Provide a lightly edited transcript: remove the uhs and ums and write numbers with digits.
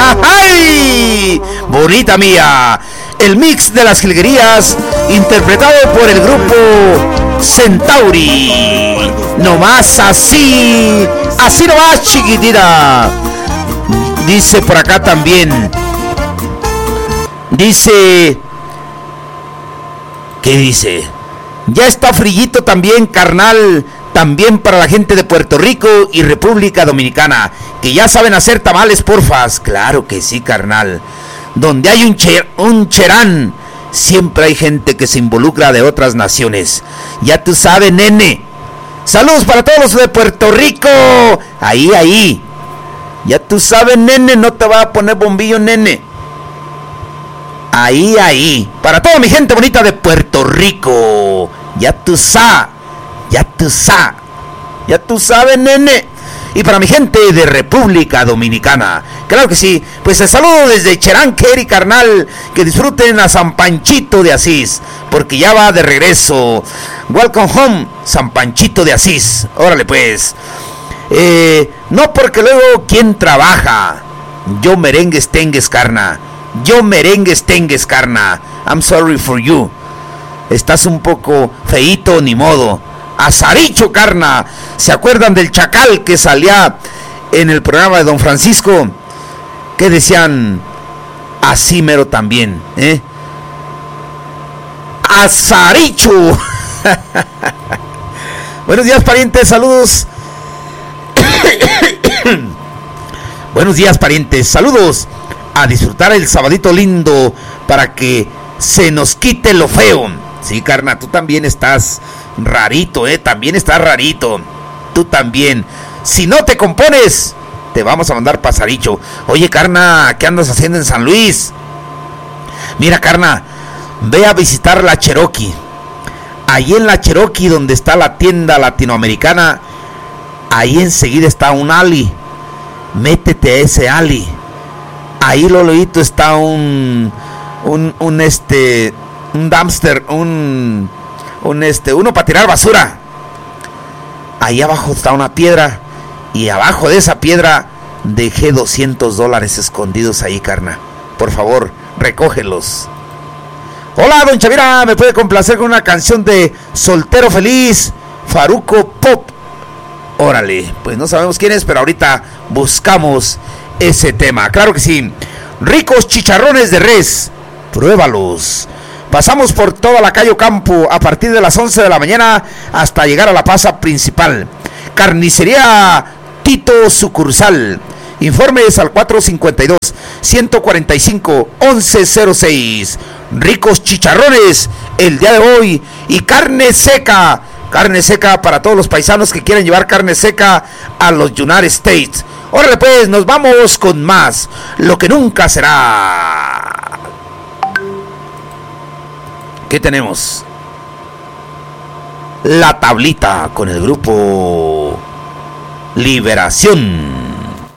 ¡Ay! Bonita mía. El mix de las jilguerías interpretado por el grupo Centauri. Nomás así. Así nomás, chiquitita. Dice por acá también. Dice. ¿Qué dice? Ya está frillito también, carnal. También para la gente de Puerto Rico y República Dominicana, que ya saben hacer tamales, porfas. Claro que sí, carnal. Donde hay un cherán, siempre hay gente que se involucra de otras naciones. Ya tú sabes, nene. Saludos para todos los de Puerto Rico. Ahí. Ya tú sabes, nene, no te va a poner bombillo, nene. Ahí. Para toda mi gente bonita de Puerto Rico. Ya tú sabes. Ya tú sabes, nene. Y para mi gente de República Dominicana, claro que sí. Pues el saludo desde Cherán, Kerry, carnal. Que disfruten a San Panchito de Asís, porque ya va de regreso. Welcome home, San Panchito de Asís. Órale pues. No porque luego, ¿quién trabaja? Yo merengues tengues, carna. I'm sorry for you. Estás un poco feíto, ni modo. Azaricho, carna. ¿Se acuerdan del chacal que salía en el programa de Don Francisco? Que decían así mero también, Azaricho. Buenos días, parientes, saludos. Buenos días, parientes, saludos. A disfrutar el sabadito lindo para que se nos quite lo feo. Sí, carna, tú también estás rarito, también estás rarito. Tú también. Si no te compones, te vamos a mandar pasaricho. Oye, carna, ¿qué andas haciendo en San Luis? Mira, carna, ve a visitar la Cherokee. Ahí en la Cherokee, donde está la tienda latinoamericana, ahí enseguida está un alley. Métete a ese alley. Ahí lo leíto está un dumpster, uno para tirar basura. Ahí abajo está una piedra, y abajo de esa piedra dejé $200 escondidos ahí, carna. Por favor, recógelos. Hola, don Chavira, ¿me puede complacer con una canción de Soltero Feliz, Farruko Pop? Órale, pues no sabemos quién es, pero ahorita buscamos ese tema. Claro que sí. Ricos chicharrones de res, pruébalos. Pasamos por toda la calle Ocampo a partir de las 11 de la mañana hasta llegar a la plaza principal. Carnicería Tito Sucursal. Informes al 452-145-1106. Ricos chicharrones el día de hoy. Y carne seca. Carne seca para todos los paisanos que quieren llevar carne seca a los United States. Órale pues, nos vamos con más. Lo que nunca será. ¿Qué tenemos? La tablita con el grupo Liberación.